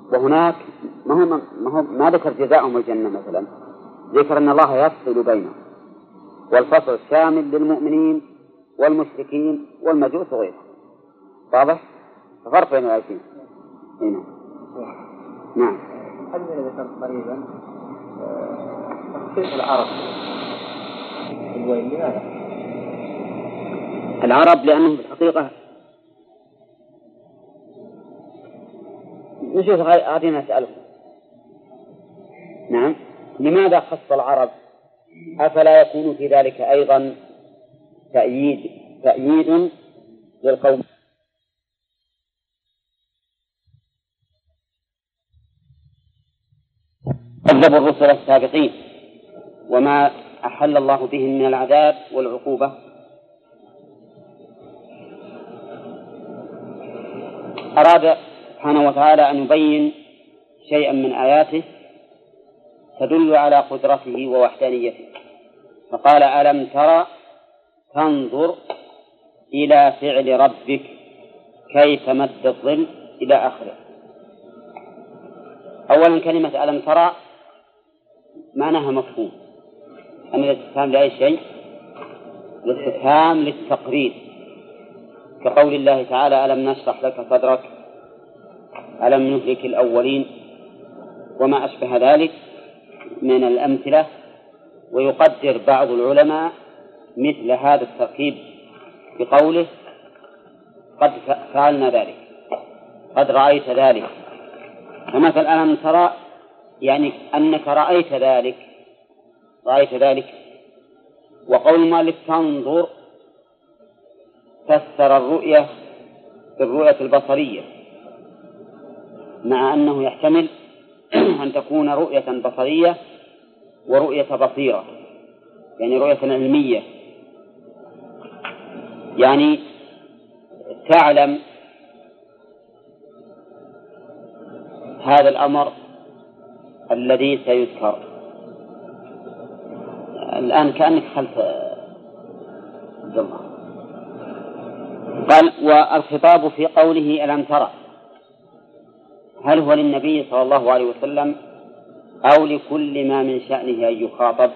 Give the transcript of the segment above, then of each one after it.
وهناك ما ذكر جزاءهم الجنة مثلا، ذكر أن الله يفصل بينهم، والفصل شامل للمؤمنين والمشركين والمجوس وغيرهم. واضح؟ فرق بين الآيتين هنا. نعم. هل ذكرت قريبا تخصيص العرب بالويل؟ لماذا؟ العرب لأنهم في الحقيقة نشوف هذه نسألكم. نعم. لماذا خص العرب؟ أفلا يكون في ذلك أيضا تأييد للقوم؟ كذبوا الرسل السابقين وما أحل الله بهم من العذاب والعقوبة. أراد سبحانه وتعالى أن يبين شيئا من آياته تدل على قدرته ووحدانيته، فقال: ألم ترى تنظر إلى فعل ربك كيف مد الظل إلى آخره. أولا كلمة ألم ترى معناها مفهوم، أن الاستفهام لأي شيء، الاستفهام للتقرير، كقول الله تعالى: ألم نشرح لك صدرك، ألم نهلك الأولين، وما أشبه ذلك من الأمثلة. ويقدر بعض العلماء مثل هذا التركيب بقوله: قد فعلنا ذلك، قد رأيت ذلك. فمثل ألم ترى يعني أنك رأيت ذلك. وقول المؤلف تنظر فسر الرؤية بالرؤية البصرية، مع أنه يحتمل أن تكون رؤية بصرية ورؤية بصيرة، يعني رؤية علمية، يعني تعلم هذا الأمر الذي سيذكر. الآن كأنك خلف عبد الله. قال: والخطاب في قوله ألم ترى هل هو للنبي صلى الله عليه وسلم أو لكل ما من شأنه أن يخاطب؟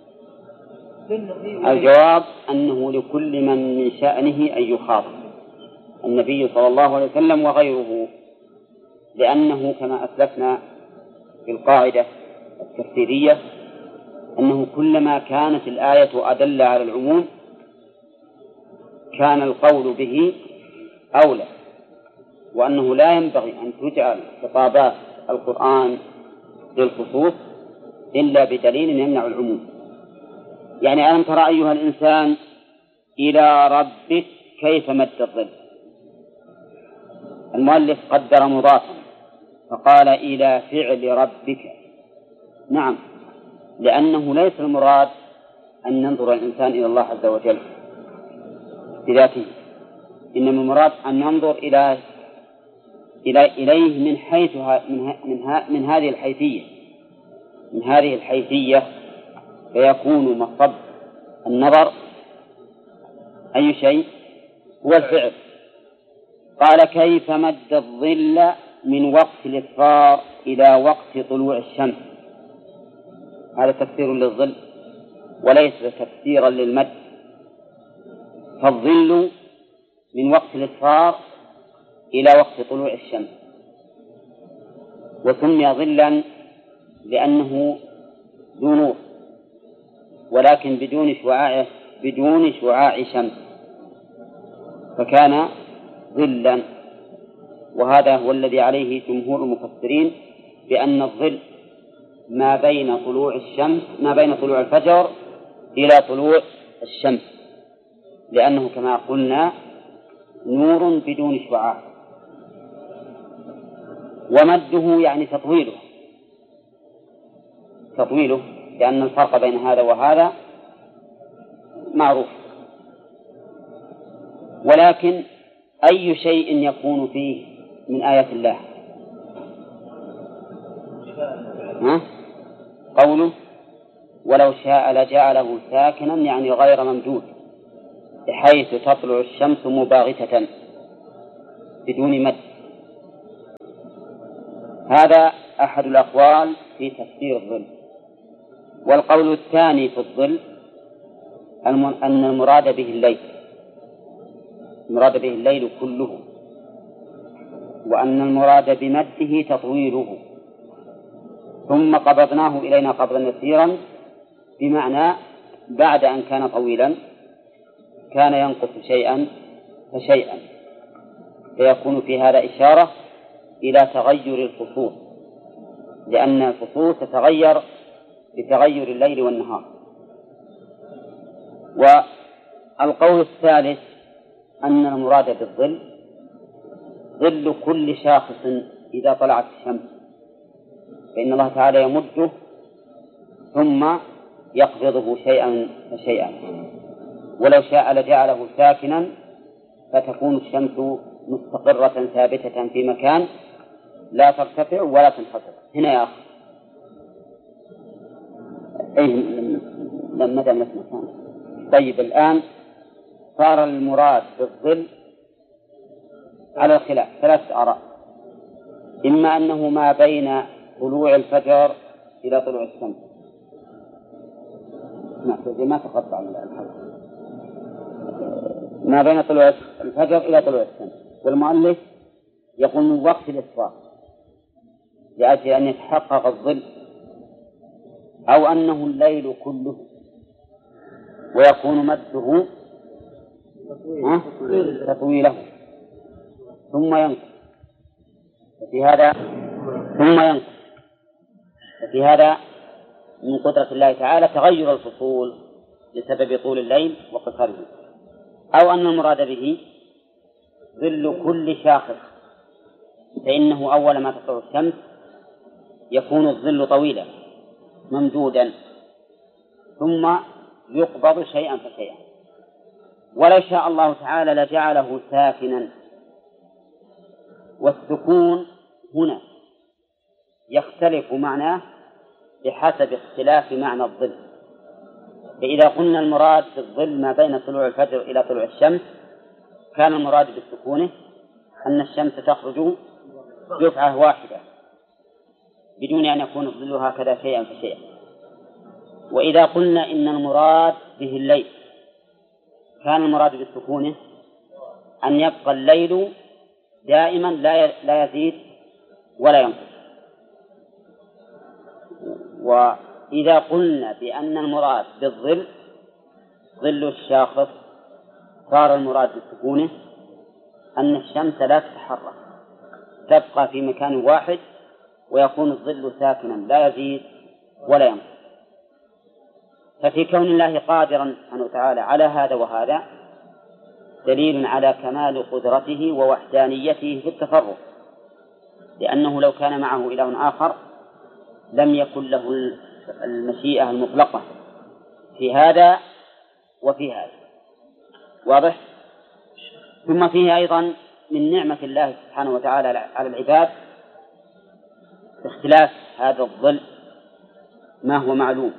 الجواب أنه لكل من شأنه أن يخاطب، النبي صلى الله عليه وسلم وغيره، لأنه كما أسلفنا في القاعدة التفسيرية أنه كلما كانت الآية أدل على العموم كان القول به أولى، وأنه لا ينبغي أن تجعل خطابات القرآن للخصوص إلا بدليل يمنع العموم. يعني ألم ترى أيها الإنسان إلى ربك كيف مد الظل. المؤلف قدر مضافا فقال: إلى فعل ربك. نعم، لأنه ليس المراد أن ينظر الإنسان إلى الله عز وجل بذاته، إنما المراد أن ينظر إليه من حيث من هذه الحيثية، فيكون مصب النظر أي شيء هو الفعل. قال: كيف مد الظل من وقت الإصفار إلى وقت طلوع الشمس. هذا تفسير للظل وليس تفسيرا للمد، فالظل من وقت الإصفار إلى وقت طلوع الشمس، وسمي ظلا لأنه ذو نور ولكن بدون شعاع شمس، فكان ظلا. وهذا هو الذي عليه جمهور المفسرين، بأن الظل ما بين طلوع الفجر إلى طلوع الشمس، لأنه كما قلنا نور بدون شعاع. ومده يعني تطويله، لأن الفرق بين هذا وهذا معروف. ولكن أي شيء يكون فيه من آيات الله؟ قوله: ولو شاء لجعله ساكنا، يعني غير ممدود، بحيث تطلع الشمس مباغتة بدون مد. هذا أحد الأقوال في تفسير الظل. والقول الثاني في الظل أن المراد به الليل، المراد به الليل كله، وأن المراد بمده تطويله، ثم قبضناه إلينا قبضا يسيرا، بمعنى بعد أن كان طويلا كان ينقص شيئا فشيئا، فيكون في هذا إشارة إلى تغير الفصول، لأن الفصول تتغير بتغير الليل والنهار. والقول الثالث أن المراد بالظل ظل كل شاخص إذا طلعت الشمس، فإن الله تعالى يمده ثم يقبضه شيئا فشيئا، ولو شاء لجعله ساكنا فتكون الشمس مستقرة ثابتة في مكان لا ترتفع ولا تنخفض. هنا يا أخي مدى نسمع. طيب الآن صار المراد بالظل على الخلاف 3 آراء، إما أنه ما بين طلوع الفجر إلى طلوع الشمس، ما تقطع الحدث، ما بين طلوع الفجر إلى طلوع الشمس، والمؤلف يقول من وقت الإسراء لأجل أن يتحقق الظل، أو أنه الليل كله ويكون مده تطويله ثم ينقص، ففي هذا من قدرة الله تعالى تغير الفصول بسبب طول الليل وقصره، أو أن المراد به ظل كل شاخص، فإنه أول ما تطلع الشمس يكون الظل طويلا ممدودا ثم يقبض شيئا فشيئا، ولو شاء الله تعالى لجعله ساكنا. والسكون هنا يختلف معناه بحسب اختلاف معنى الظل، فإذا قلنا المراد بالظل ما بين طلوع الفجر إلى طلوع الشمس كان المراد بالسكون أن الشمس تخرج دفعة واحدة بدون أن يكون الظل هكذا شيئا فشيئا. وإذا قلنا إن المراد به الليل كان المراد بالسكون أن يبقى الليل دائما لا يزيد ولا ينقص. وإذا قلنا بأن المراد بالظل ظل الشاخص صار المراد بالسكون أن الشمس لا تتحرك، تبقى في مكان واحد ويكون الظل ساكنا لا يزيد ولا ينقص. ففي كون الله قادرا سبحانه وتعالى على هذا وهذا دليل على كمال قدرته ووحدانيته في التصرف، لأنه لو كان معه إله آخر لم يكن له المشيئة المطلقة في هذا وفي هذا. واضح؟ ثم فيه أيضا من نعمة الله سبحانه وتعالى على العباد اختلاف هذا الظل ما هو معلوم،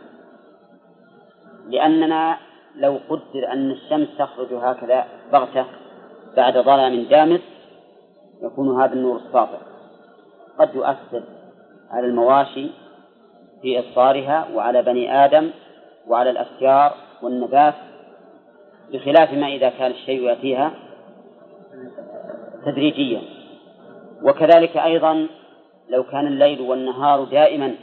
لأننا لو قدر أن الشمس تخرج هكذا بغتة بعد ظلام دامس يكون هذا النور الساطع قد يؤثر على المواشي في إبصارها وعلى بني آدم وعلى الأشجار والنبات، بخلاف ما إذا كان الشيء يأتيها تدريجيا. وكذلك أيضا لو كان الليل والنهار دائما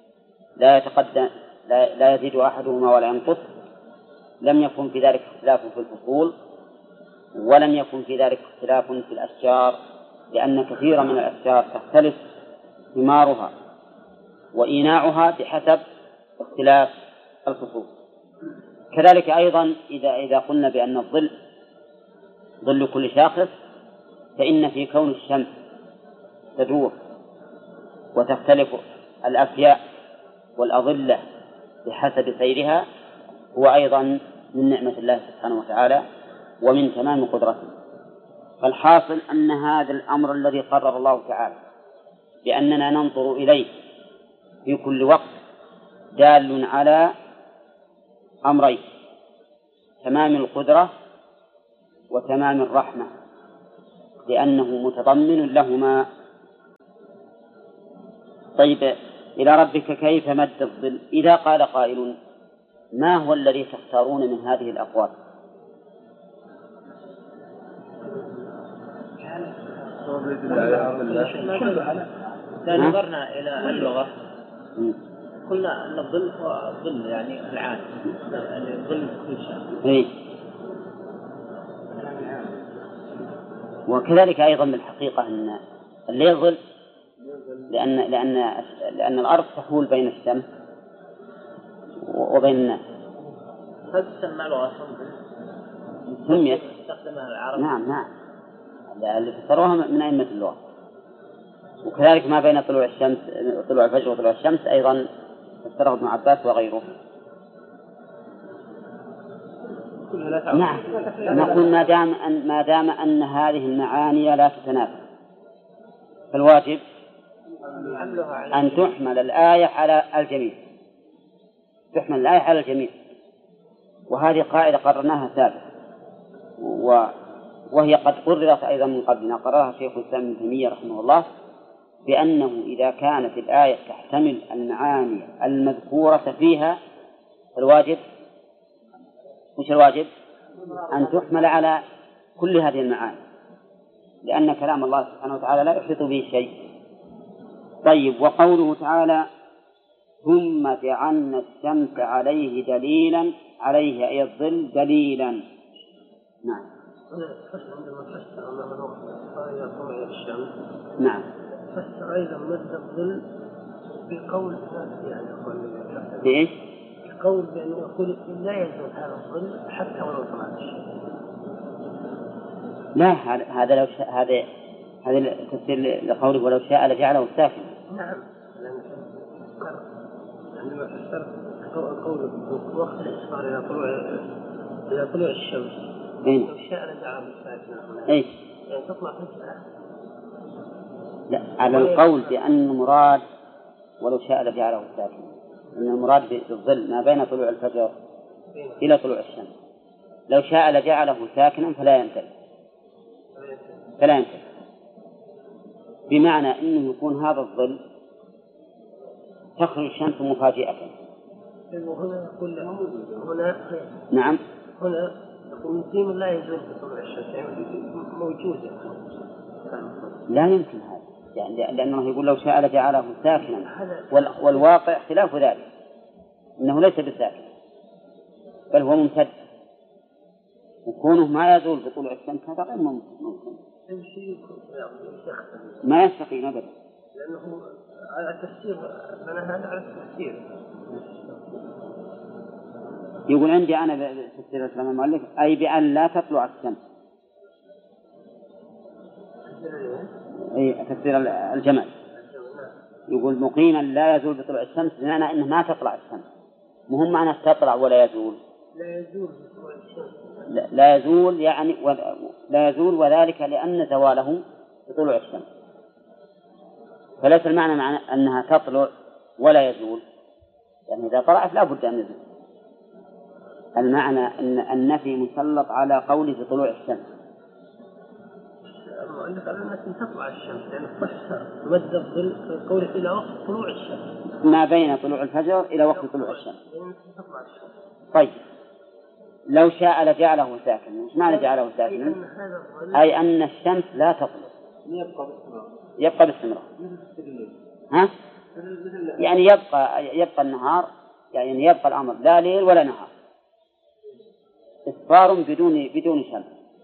لا يزيد أحدهما ولا ينقص لم يكن في ذلك اختلاف في الفصول، ولم يكن في ذلك اختلاف في الأشجار، لأن كثيرا من الأشجار تختلف ثمارها وإيناعها بحسب اختلاف الفصول. كذلك أيضا إذا قلنا بأن الظل ظل كل شاخص فإن في كون الشمس تدور وتختلف الأفياء والأظلة بحسب سيرها هو أيضا من نعمة الله سبحانه وتعالى ومن تمام قدرته. فالحاصل أن هذا الأمر الذي قرر الله تعالى بأننا ننظر إليه في كل وقت دال على أمرين: تمام القدرة وتمام الرحمة، لأنه متضمن لهما. طيب، إلى ربك كيف مد الظل؟ إذا قال قائل ما هو الذي تختارون من هذه الأقوال؟ إذا نظرنا إلى اللغة قلنا أن الظل هو الظل يعني العام، يعني الظل كل شيء. وكذلك أيضا بالحقيقة أن الليل ظل، لأن الأرض تحول بين الشمس وبين الناس. هذا تسمى لغة سميت تستخدمها العرب. نعم اللي فسروها من أئمة اللغة. وكذلك ما بين طلوع الفجر وطلوع الشمس أيضا فسره ابن عباس وغيره. نعم، نقول ما دام أن هذه المعاني لا تتنافى، فالواجب أن تحمل الآية على الجميع، تحمل الآية على الجميع. وهذه قاعدة قررناها سابقا، وهي قد قررت أيضا من قبلنا، قررها شيخ الإسلام ابن تيمية رحمه الله، بأنه إذا كانت الآية تحتمل المعاني المذكورة فيها فالواجب مش الواجب أن تحمل على كل هذه المعاني، لأن كلام الله سبحانه وتعالى لا يحيط به شيء. طيب، وقوله تعالى ثم جعلنا الشمس عليه دليلا، عليه أي الظل دليلا. نعم. عندما فسر أنه الوقت إلى طلوع الشمس، نعم، فسر أيضا مد الظل بقول يعني بإيش؟ بقول بأنه يقول لا يزول هذا الظل حتى ولو طلعت الشمس. لا، هذا لو شاء، هذا تفسير لقوله ولو شاء لجعله ساكنا. نعم، عندما فسر قوله وقت الإسفار إلى طلوع الشمس لو شاء لجعله ساكنا. إيش؟ يعني تطلع فجأة. لا، على القول بأن المراد ولو شاء لجعله ساكنا، أن المراد بالظل ما بين طلوع الفجر إلى طلوع الشمس. لو شاء لجعله ساكنا فلا ينتهي، بمعنى أنه يكون هذا الظل تخرج الشمس مفاجئة. هنا يقول هنا نعم، هنا يقول مسلم لا يزول بطلوع الشمس، يعني موجودة. لا يمكن هذا، يعني لأنه يقول لو شاء لجعله ساكنا، والواقع خلاف ذلك، إنه ليس بساكن بل هو ممتد، وكونه ما يزول بطلوع الشمس هذا غير ممكن، ما يستقيم أبدا، لأنه على التفسير بنى هذا على التفسير. يقول عندي أنا تفسير الإسلام المؤلف أي بأن لا تطلع الشمس، أي تفسير الجمال، يقول مقيما لا يزول بطلوع الشمس، بمعنى أنه ما تطلع الشمس، مهم معنى تطلع ولا يزول. لا يزول بطلوع الشمس، لا يزول يعني لا يزول، وذلك لأن زواله بطلوع الشمس، فليس المعنى أنها تطلع ولا يزول، يعني إذا طلعت لا بد أن يزول. المعنى أن النفي مسلط على قوله بطلوع الشمس. المؤلف قال التي تطلع الشمس، يعني فسر مد الظل قوله إلى وقت طلوع الشمس، ما بين طلوع الفجر إلى وقت طلوع الشمس. يعني تطلع الشمس. طيب، لو شاء لجعله ساكنا، مش معنى جعله ساكنا؟ أي أن الشمس لا تطلع، يبقى باستمرار. ها؟ يعني يبقى النهار، يعني يبقى الأمر لا ليل ولا نهار، إصفار بدون شمس.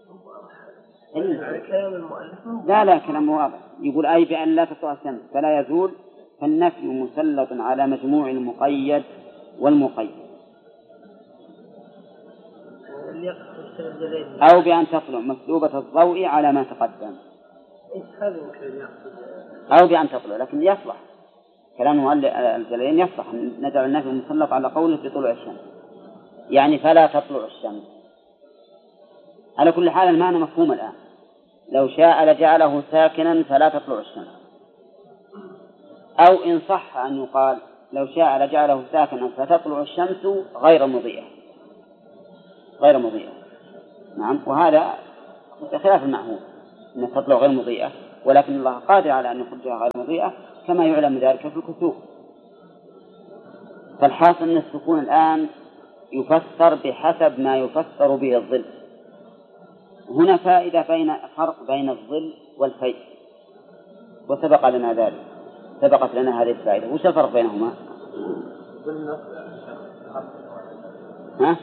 لا كلام واضح، يقول أي بأن لا تطلع الشمس فلا يزول، فالنفي مسلط على مجموع المقيد والمقيد، أو بأن تطلع مسلوبة الضوء على ما تقدم، أو بأن تطلع، لكن يصلح كلام الجلالين، يصلح نجعل النفي مسلط على قوله بطلوع الشمس، يعني فلا تطلع الشمس. على كل حال المعنى مفهوم الآن، لو شاء لجعله ساكنا فلا تطلع الشمس، أو إن صح أن يقال لو شاء لجعله ساكنا فتطلع الشمس غير مضيئة. نعم، وهذا خلاف المعهود أن تطلع غير مضيئة، ولكن الله قادر على أن يخرجها غير مضيئة كما يعلم ذلك في الكسوف. فالحاصل أن السكون الآن يفسر بحسب ما يفسر به الظل. هنا فائدة فرق بين الظل والفيء، وسبق لنا ذلك، سبقت لنا هذه الفائدة. وش الفرق بينهما؟ ها؟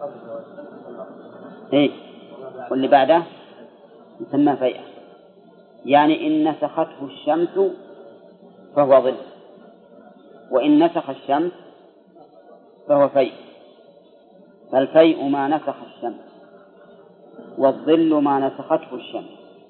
إيه؟ واللي بعده يسمى فيئة، يعني إن نسخته الشمس فهو ظل، وإن نسخ الشمس فهو فيء. فالفيء ما نسخ الشمس، والظل ما نسخته الشمس.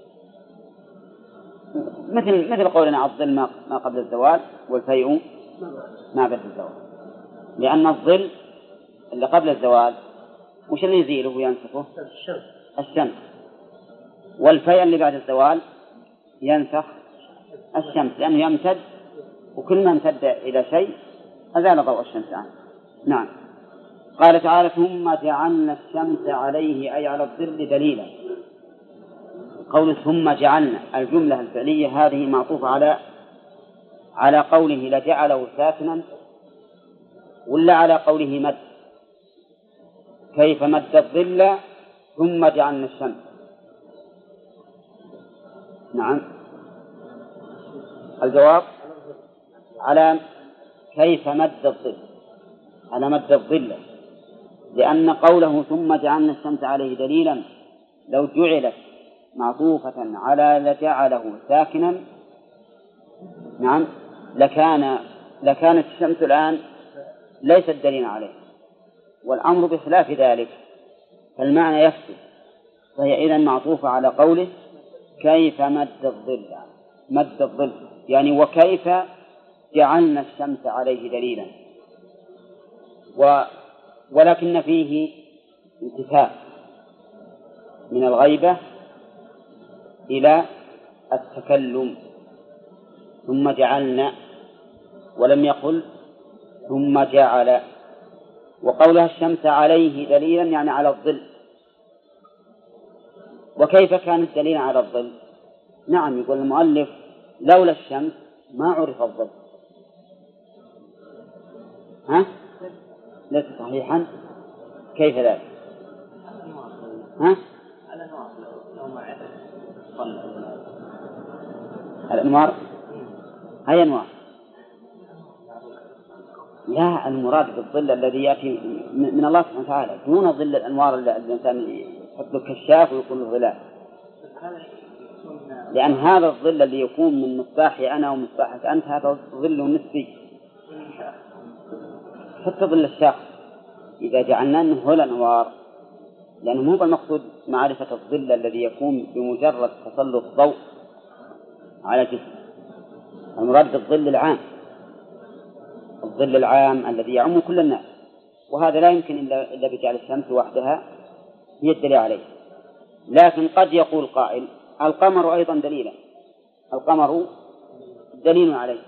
مثل قولنا الظل ما قبل الزوال، والفيء ما بعد الزوال. لأن الظل اللي قبل الزوال وش اللي يزيله وينسخه؟ الشمس. والفيء اللي بعد الزوال ينسخ الشمس، لأنه يمتد، وكل ما امتد إلى شيء أزال ضوء الشمس عنه. نعم. قال تعالى: ثم جعلنا الشمس عليه، أي على الظل، دليلا. قول ثم جعلنا، الجملة الفعلية هذه معطوفة على قوله لجعله ساكنا، ولا على قوله مد؟ كيف مد الظل ثم جعلنا الشمس؟ نعم، الجواب على كيف مد الظل، على مد الظل، لأن قوله ثم جعلنا الشمس عليه دليلا لو جعلت معطوفة على لجعله ساكنا، نعم، لكانت الشمس الآن ليست دليلا عليه، والأمر بخلاف ذلك، فالمعنى يفسد. فهي إذن معطوفة على قوله كيف مد الظل، مد الظل يعني وكيف جعلنا الشمس عليه دليلا. ولكن فيه انتفاء من الغيبة إلى التكلم. ثم جعلنا، ولم يقل ثم جعل. وقولها الشمس عليه دليلا يعني على الظل. وكيف كانت دليلا على الظل؟ نعم، يقول المؤلف لولا الشمس ما عرف الظل. ها؟ ليس صحيحا؟ كيف ذلك؟ ها؟ الأنوار هي أنوار. لا، المراد بالظل الذي يأتي من الله سبحانه وتعالى، دون ظل الأنوار اللي الإنسان يحط له كشاف ويقول له ظلال. لأن هذا الظل اللي يكون من مصباحي أنا ومصباحك أنت هذا ظل نسبي، حتى ظل الشاخص إذا جعلنا أنه هو الأنوار، لأنه مو بالمقصود معرفة الظل الذي يكون بمجرد تسلط ضوء على جسم. المراد بالظل العام، الظل العام الذي يعم كل الناس، وهذا لا يمكن إلا بجعل الشمس وحدها هي الدليل عليه. لكن قد يقول قائل القمر أيضا دليلا، القمر دليل عليه،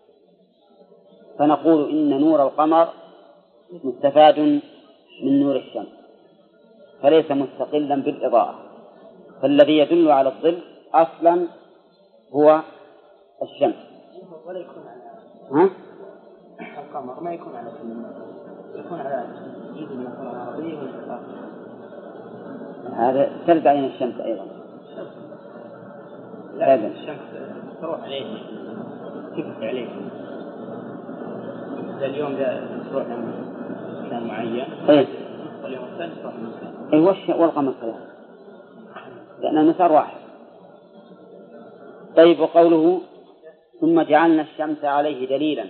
فنقول إن نور القمر مستفاد من نور الشمس، فليس مستقلا بالإضاءة. فالذي يدل على الظل أصلا هو الشمس. ولا يكون ها؟ القمر ما يكون على كل، يكون على جزء من الكرة الأرضية والآخر. هذا سلب عين الشمس أيضا. لا، الشمس تروح عليه، تبقى عليه. اليوم ده تروح لمكان معين، واليوم الثاني تروح لمكان. والقمر كذلك، لأن المسار واحد. طيب، وقوله ثم جعلنا الشمس عليه دليلا،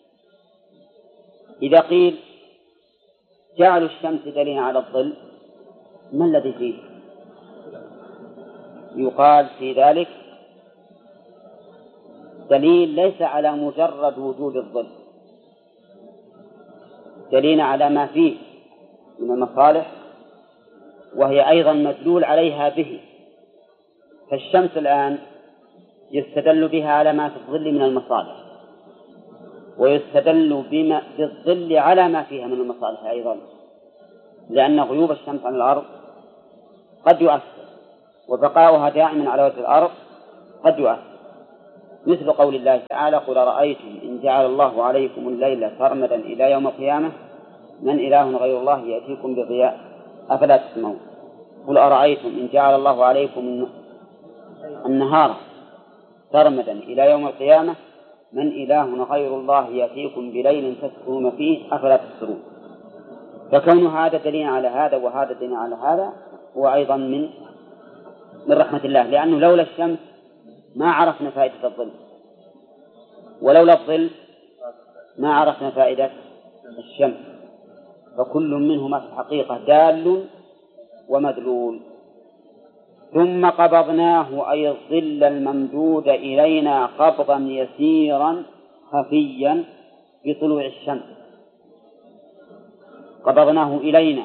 إذا قيل جعلوا الشمس دليلا على الظل، ما الذي فيه؟ يقال في ذلك دليل ليس على مجرد وجود الظل، دليل على ما فيه من المصالح، وهي أيضا مدلول عليها به. فالشمس الآن يستدل بها على ما في الظل من المصالح، ويستدل بالظل على ما فيها من المصالح أيضا، لأن غيوب الشمس عن الأرض قد يؤثر، وبقاؤها دائما على وجه الأرض قد يؤثر. مثل قول الله تعالى: قل أرأيتم إن جعل الله عليكم الليل سرمدا إلى يوم القيامة من إله غير الله يأتيكم بضياء أفلا تسمعون. قل أرأيتم إن جعل الله عليكم النهار سرمدا إلى يوم القيامة من إله غير الله يأتيكم بليل تسكنون فيه أفلا تبصرون. فكون هذا دليل على هذا وهذا دليل على هذا هو أيضا من رحمة الله، لأنه لولا الشمس ما عرفنا فائدة الظل، ولولا الظل ما عرفنا فائدة الشمس، فكل منهما في الحقيقة دال ومدلول. ثم قبضناه أي الظل الممدود إلينا قبضا يسيرا خفيا بطلوع الشمس. قبضناه إلينا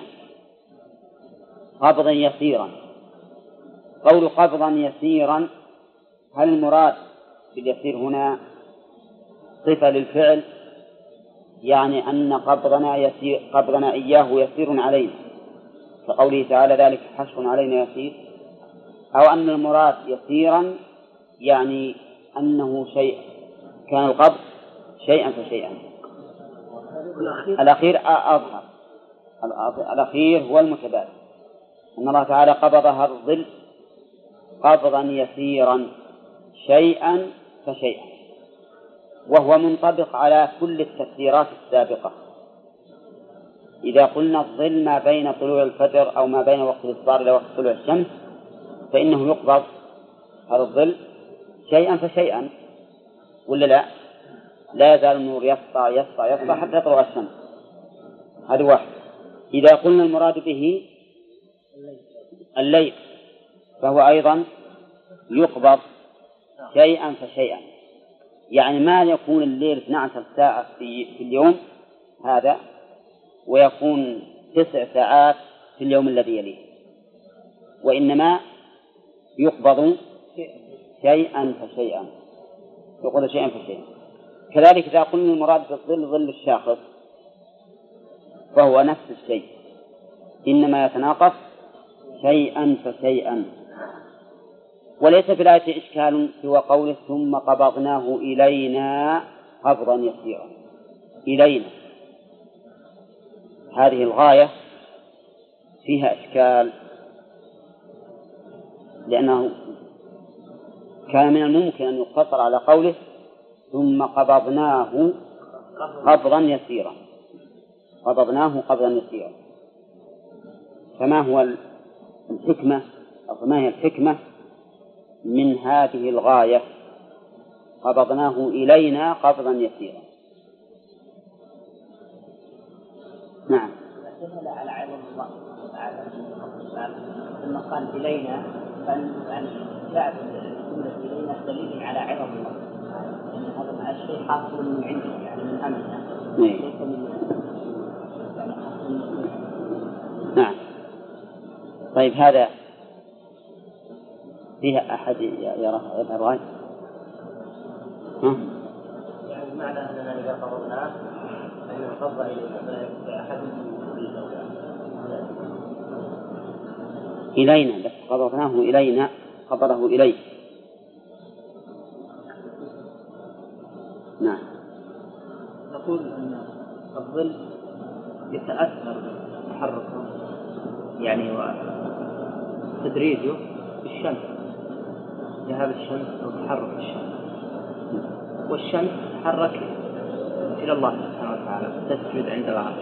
قبضا يسيرا. قول قبضا يسيرا، هل المراد باليسير هنا صفة للفعل، يعني أن قبضنا إياه يسير علينا، فقوله تعالى: ذلك حشر علينا يسير، أو أن المراد يسيرا يعني أنه شيء كان القبض شيئا فشيئا. الأخير أظهر، الأخير هو المتبادل، أن الله تعالى قبض هذا الظل قبضا يسيرا شيئا فشيئا، وهو منطبق على كل التفسيرات السابقة. إذا قلنا الظل ما بين طلوع الفجر أو ما بين وقت الإصفار إلى وقت طلوع الشمس فإنه يقبض هذا الظل شيئا فشيئا، ولا لا؟ لا يزال النور يسطع يسطع يسطع حتى تطلع الشمس. هذا واحد. إذا قلنا المراد به الليل فهو أيضا يقبض شيئا فشيئا، يعني ما يكون الليل 12 ساعة في اليوم هذا ويكون 9 ساعات في اليوم الذي يليه، وإنما يقبض شيئا فشيئا، يقبض شيئا فشيئا. كذلك إذا قلنا المراد بالظل ظل الشاخص فهو نفس الشيء، إنما يتناقص شيئا فشيئا. وليس في الآية إشكال سوى قوله: ثم قبضناه إلينا قبضا يسيرا. إلينا هذه الغاية فيها إشكال، لأنه كان من الممكن أن يقتصر على قوله: ثم قبضناه قبضا يسيرا. قبضناه قبضا يسيرا. فما هو الحكمة أو ما هي الحكمة من هذه الغاية؟ قبضناه إلينا قبضا يسيرا. نعم. على علم الله تعالى لما قال إلينا يعني بعد الجملة إلينا دليل على علم الله، يعني هذا الشيء حاصل من عنده، يعني من أمرنا ليس من يعني حاصل من. نعم. طيب هذا فيها أحد يرى يظهر غاية؟ يعني معنى أننا إذا قبضناه فإنه قبض إلينا أحد إلينا، بس قبضناه إلينا قبضه إليه. نعم. نقول أن الظل يتأثر بتحركه يعني وتدريجه بالشمس، ذهاب الشمس أو تحرك الشمس، والشمس تتحرك إلى الله سبحانه وتعالى تسجد عند العرش،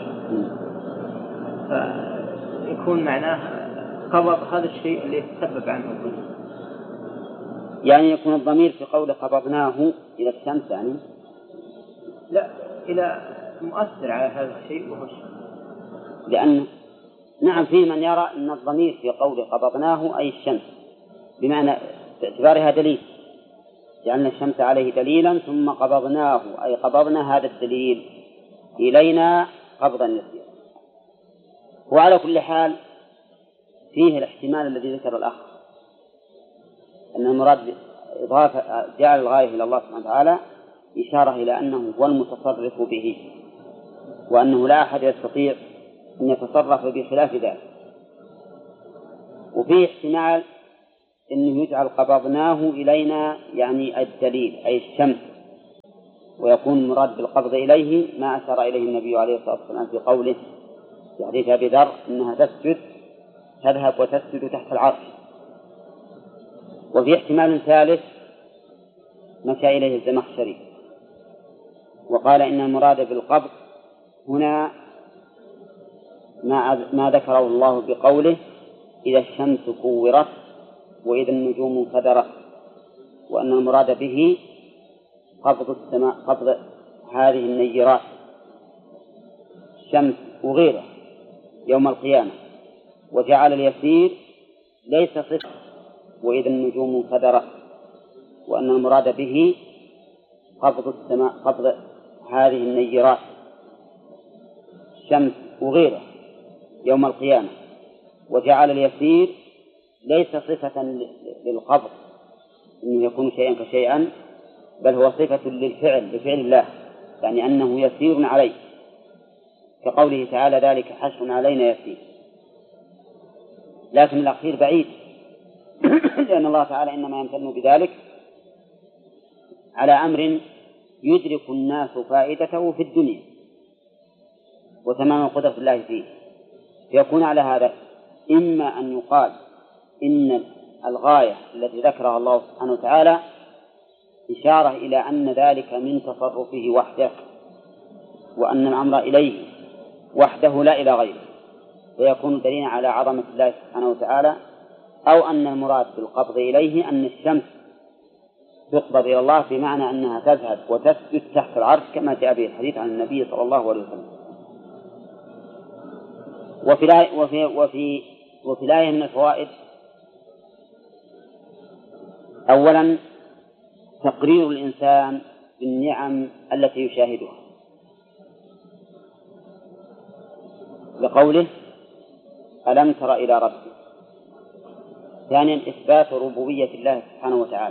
فيكون معناه قبض هذا الشيء اللي يتسبب عنه الظل. يعني يكون الضمير في قول قبضناه إلى الشمس، يعني لا، إلى مؤثر على هذا الشيء وهو الشمس. لأن نعم في من يرى أن الضمير في قول قبضناه أي الشمس، بمعنى باعتبارها دليل، جعلنا الشمس عليه دليلا ثم قبضناه أي قبضنا هذا الدليل إلينا قبضا يسيرا. وعلى كل حال فيه الاحتمال الذي ذكر الأخ أن المراد إضافة جعل الغاية إلى الله سبحانه وتعالى إشارة إلى أنه هو المتصرف به، وأنه لا أحد يستطيع أن يتصرف بخلاف ذلك. وفيه احتمال إنه يجعل قبضناه إلينا يعني الدليل أي الشمس، ويكون المراد بالقبض إليه ما أشار إليه النبي عليه الصلاة والسلام في قوله في حديث أبي ذر إنها تذهب وتسجد تحت العرش. وفي احتمال ثالث مشى إليه الزمخشري وقال إن المراد بالقبض هنا ما ذكره الله بقوله إذا الشمس كورت وإذا النجوم انكدرت، وأن المراد به قبض السماء، قبض هذه النيرات الشمس وغيره يوم القيامة، وجعل اليسير ليس صفة وإذا النجوم انكدرت، وأن المراد به قبض السماء، قبض هذه النيرات الشمس وغيره يوم القيامة، وجعل اليسير ليس صفة للقبض إنه يكون شيئا كشيئا، بل هو صفة لفعل الله، يعني أنه يسير عليه، كقوله تعالى ذلك حشر علينا يسير. لكن الأخير بعيد لأن الله تعالى إنما يمتن بذلك على أمر يدرك الناس فائدته في الدنيا وتمام قدرة الله فيه، فيكون على هذا إما أن يقال إن الغاية التي ذكرها الله سبحانه وتعالى إشارة إلى أن ذلك من تصرفه وحده، وأن الأمر إليه وحده لا إلى غيره، فيكون دليلا على عظمة الله سبحانه وتعالى، أو أن المراد بالقبض إليه أن الشمس تقبض إلى الله بمعنى أنها تذهب وتسجد تحت العرش كما جاء به الحديث عن النبي صلى الله عليه وسلم. وفي الآية من الفوائد: أولا تقرير الإنسان بالنعم التي يشاهدها لقوله ألم تر إلى ربك. ثانيا إثبات ربوبية الله سبحانه وتعالى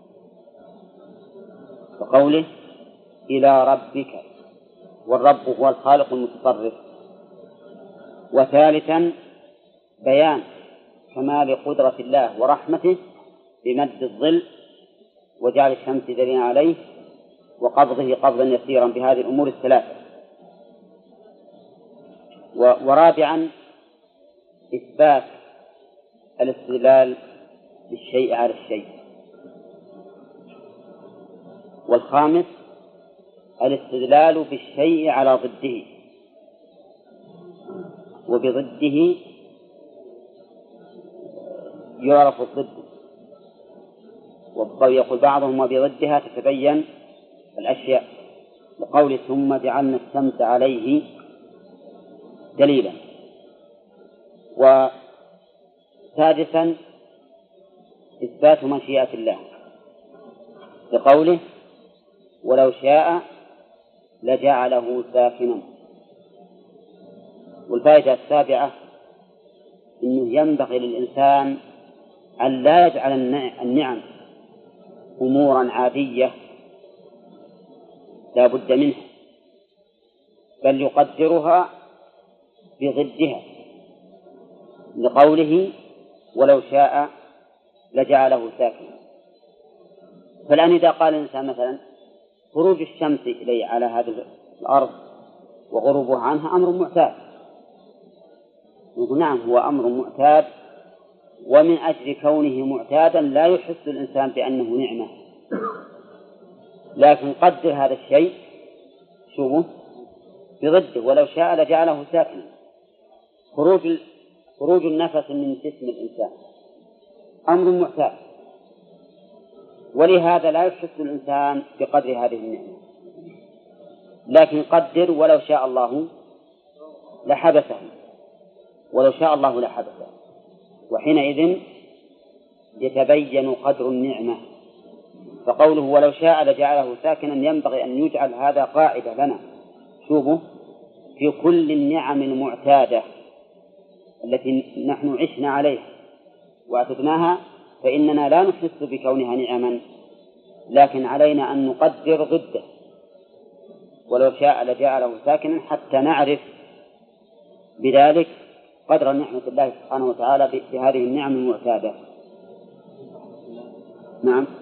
لقوله إلى ربك، والرب هو الخالق المتصرف. وثالثا بيان كمال قدرة الله ورحمته بمد الظل وجعل الشمس دليلا عليه وقبضه قبضا يسيرا بهذه الأمور الثلاثة. ورابعا إثبات الاستدلال بالشيء على الشيء. والخامس الاستدلال بالشيء على ضده، وبضده يعرف الضد، ويقول بعضهم وبضدها تتبين الأشياء، لقول ثم جعلنا الشمس عليه دليلا. وسادسا إثبات مشيئة الله لقوله ولو شاء لجعله ساكنا. والفائدة السابعة أنه ينبغي للإنسان أن لا يجعل النعم أمورا عادية لا بد منها، بل يقدرها بضدها لقوله ولو شاء لجعله ساكنا. فالآن إذا قال الإنسان مثلا خروج الشمس إليه على هذه الأرض وغروبها عنها أمر معتاد، نقول نعم هو أمر معتاد، ومن أجل كونه معتادا لا يحس الإنسان بأنه نعمة، لكن قدر هذا الشيء شوفه بضده ولو شاء لجعله ساكنا. خروج النفس من جسم الإنسان أمر معتاد، ولهذا لا يحس الإنسان بقدر هذه النعمة، لكن قدر ولو شاء الله لحبسه، ولو شاء الله لحبسه، وحينئذ يتبين قدر النعمة. فقوله ولو شاء لجعله ساكنا ينبغي أن يجعل هذا قاعدة لنا. شوفوا في كل النعم المعتادة التي نحن عشنا عليها واعتدناها فإننا لا نحس بكونها نعما، لكن علينا أن نقدر ضده ولو شاء لجعله ساكنا حتى نعرف بذلك قدر نعمة الله سبحانه وتعالى بهذه النعم المعتادة. نعم.